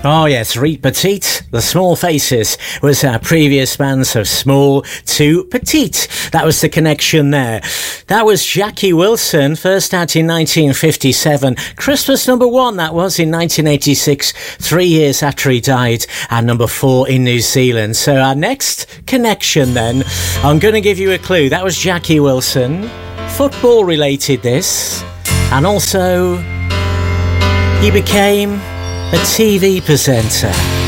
Oh yes, Reet Petite, The Small Faces was our previous band, so small to petite. That was the connection there. That was Jackie Wilson, first out in 1957. Christmas number 1, that was in 1986, 3 years after he died, and number 4 in New Zealand. So our next connection then, I'm going to give you a clue. That was Jackie Wilson, football related this, and also he became a TV presenter.